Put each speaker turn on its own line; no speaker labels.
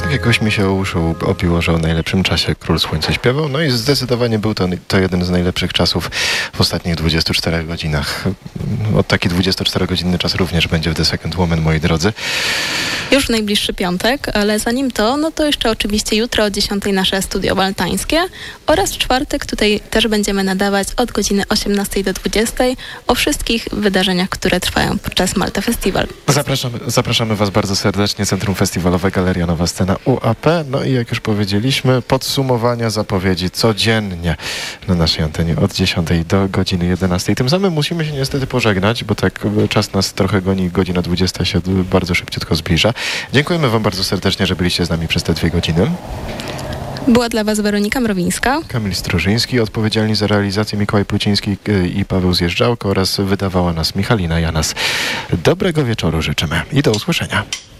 Tak jakoś mi się uszu obiło, że o najlepszym czasie Król Słońca śpiewał. No i zdecydowanie był to jeden z najlepszych czasów w ostatnich 24 godzinach. Taki 24-godzinny czas również będzie w The Second Woman, moi drodzy.
Już w najbliższy piątek, ale zanim to, no to jeszcze oczywiście jutro o 10 nasze studio maltańskie oraz w czwartek tutaj też będziemy nadawać od godziny 18 do 20 o wszystkich wydarzeniach, które trwają podczas Malta Festival.
Zapraszamy Was bardzo serdecznie. Centrum Festiwalowe, Galeria Nowa Scena UAP. No i jak już powiedzieliśmy, podsumowania zapowiedzi codziennie na naszej antenie od 10 do godziny 11. Tym samym musimy się niestety pożegnać, bo tak czas nas trochę goni, godzina 20 się bardzo szybciutko zbliża. Dziękujemy Wam bardzo serdecznie, że byliście z nami przez te 2 godziny.
Była dla Was Weronika Mrowińska,
Kamil Strużyński, odpowiedzialni za realizację Mikołaj Pluciński i Paweł Zjeżdżałko oraz wydawała nas Michalina Janas. Dobrego wieczoru życzymy i do usłyszenia.